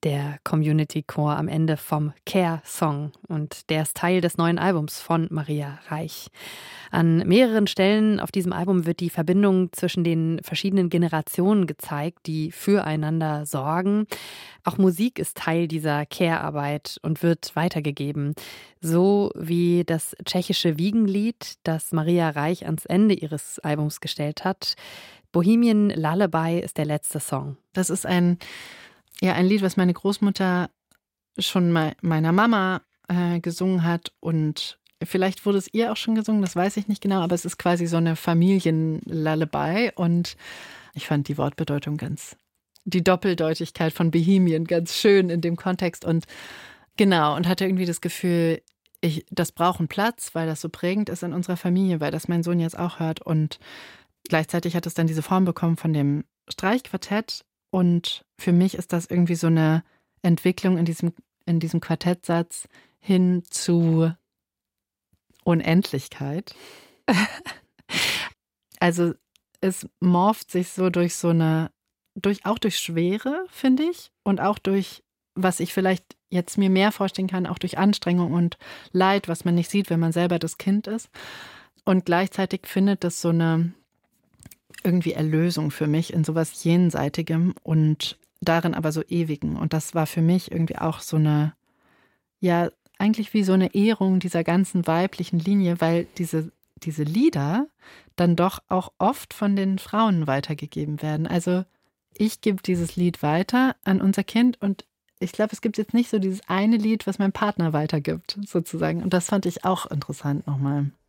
Der Community-Chor am Ende vom Care-Song. Und der ist Teil des neuen Albums von Maria Reich. An mehreren Stellen auf diesem Album wird die Verbindung zwischen den verschiedenen Generationen gezeigt, die füreinander sorgen. Auch Musik ist Teil dieser Care-Arbeit und wird weitergegeben. So wie das tschechische Wiegenlied, das Maria Reich ans Ende ihres Albums gestellt hat. Bohemian Lullaby ist der letzte Song. Das ist ein Lied, was meine Großmutter schon meiner Mama gesungen hat und vielleicht wurde es ihr auch schon gesungen, das weiß ich nicht genau, aber es ist quasi so eine Familienlullaby und ich fand die Wortbedeutung die Doppeldeutigkeit von Bohemian ganz schön in dem Kontext und genau und hatte irgendwie das Gefühl, das braucht einen Platz, weil das so prägend ist in unserer Familie, weil das mein Sohn jetzt auch hört und gleichzeitig hat es dann diese Form bekommen von dem Streichquartett. Und für mich ist das irgendwie so eine Entwicklung in diesem Quartettsatz hin zu Unendlichkeit. Also es morpht sich so auch durch Schwere, finde ich, und auch durch, was ich vielleicht jetzt mir mehr vorstellen kann, auch durch Anstrengung und Leid, was man nicht sieht, wenn man selber das Kind ist. Und gleichzeitig findet das so eine irgendwie Erlösung für mich in sowas Jenseitigem und darin aber so Ewigen. Und das war für mich irgendwie auch so eine, ja, eigentlich wie so eine Ehrung dieser ganzen weiblichen Linie, weil diese Lieder dann doch auch oft von den Frauen weitergegeben werden. Also ich gebe dieses Lied weiter an unser Kind und ich glaube, es gibt jetzt nicht so dieses eine Lied, was mein Partner weitergibt, sozusagen. Und das fand ich auch interessant nochmal.